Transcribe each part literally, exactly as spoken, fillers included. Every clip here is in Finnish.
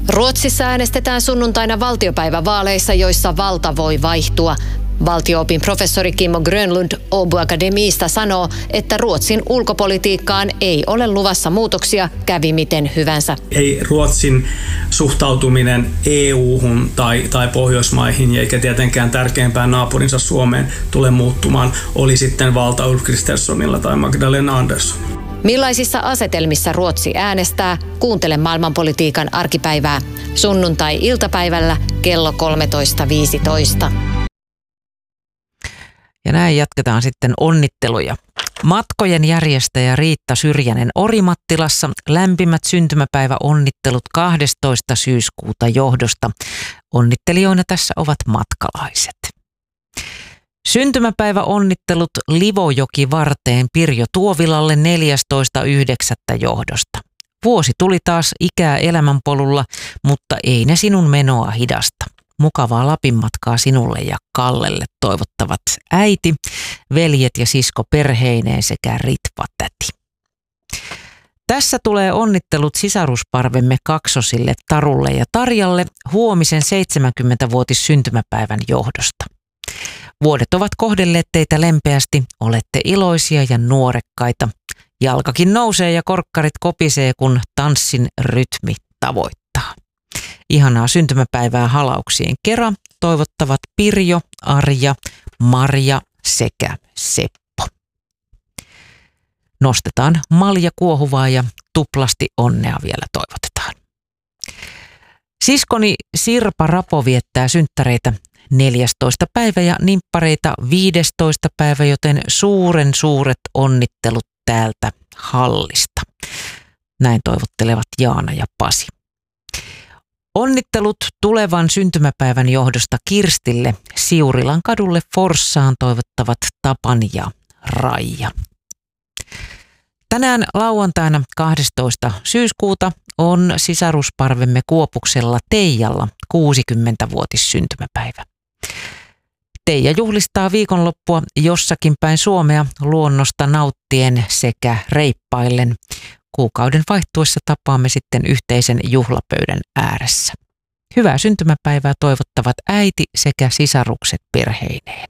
Ruotsissa äänestetään sunnuntaina valtiopäivävaaleissa, joissa valta voi vaihtua. Valtio-opin professori Kimmo Grönlund Åbo Akademista sanoo, että Ruotsin ulkopolitiikkaan ei ole luvassa muutoksia, kävi miten hyvänsä. Ei Ruotsin suhtautuminen E U-hun tai, tai Pohjoismaihin, eikä tietenkään tärkeimpään naapurinsa Suomeen tule muuttumaan, oli sitten valta Ulf Kristerssonilla tai Magdalena Anderssonilla. Millaisissa asetelmissa Ruotsi äänestää? Kuuntele maailmanpolitiikan arkipäivää sunnuntai-iltapäivällä kello kolmetoista viisitoista. Ja näin jatketaan sitten onnitteluja. Matkojen järjestäjä Riitta Syrjänen Orimattilassa lämpimät syntymäpäiväonnittelut kahdestoista syyskuuta johdosta. Onnittelijoina tässä ovat matkalaiset. Syntymäpäiväonnittelut Livojoki varteen Pirjo Tuovilalle neljästoista yhdeksättä johdosta. Vuosi tuli taas ikää elämänpolulla, mutta ei ne sinun menoa hidasta. Mukavaa Lapin matkaa sinulle ja Kallelle toivottavat äiti, veljet ja sisko perheineen sekä Ritva-täti. Tässä tulee onnittelut sisarusparvemme kaksosille Tarulle ja Tarjalle huomisen seitsemänkymmenvuotis syntymäpäivän johdosta. Vuodet ovat kohdelleet teitä lempeästi, olette iloisia ja nuorekkaita. Jalkakin nousee ja korkkarit kopisee, kun tanssin rytmi tavoittaa. Ihanaa syntymäpäivää halauksien kera toivottavat Pirjo, Arja, Marja sekä Seppo. Nostetaan malja kuohuvaa ja tuplasti onnea vielä toivotetaan. Siskoni Sirpa Rapo viettää synttäreitä neljästoista päivä ja nimppareita viidestoista päivä, joten suuren suuret onnittelut täältä hallista. Näin toivottelevat Jaana ja Pasi. Onnittelut tulevan syntymäpäivän johdosta Kirstille Siurilan kadulle Forssaan toivottavat Tapani ja Raija. Tänään lauantaina kahdestoista syyskuuta on sisarusparvemme Kuopuksella Teijalla kuusikymmenvuotis syntymäpäivä. Teija juhlistaa viikonloppua jossakin päin Suomea luonnosta nauttien sekä reippaillen. Kuukauden vaihtuessa tapaamme sitten yhteisen juhlapöydän ääressä. Hyvää syntymäpäivää toivottavat äiti sekä sisarukset perheineen.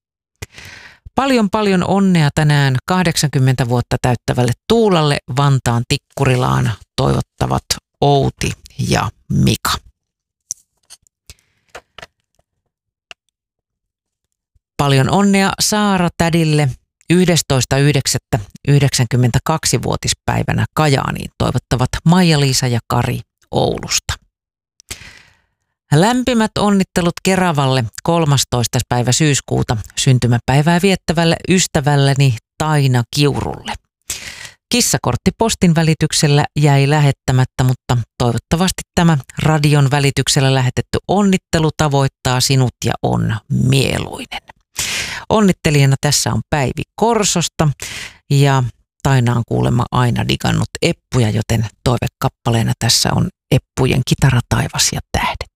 Paljon paljon onnea tänään kahdeksankymmentä vuotta täyttävälle Tuulalle Vantaan Tikkurilaan toivottavat Outi ja Mika. Paljon onnea Saara tädille yhdestoista yhdeksättä yhdeksänkymmentäkaksivuotispäivänä Kajaaniin toivottavat Maija-Liisa ja Kari Oulusta. Lämpimät onnittelut Keravalle kolmastoista päivä syyskuuta syntymäpäivää viettävälle ystävälleni Taina Kiurulle. Kissakortti postin välityksellä jäi lähettämättä, mutta toivottavasti tämä radion välityksellä lähetetty onnittelu tavoittaa sinut ja on mieluinen. Onnittelijana tässä on Päivi Korsosta ja Taina on kuulemma aina digannut eppuja, joten toivekappaleena tässä on Eppujen Kitara, taivas ja tähdet.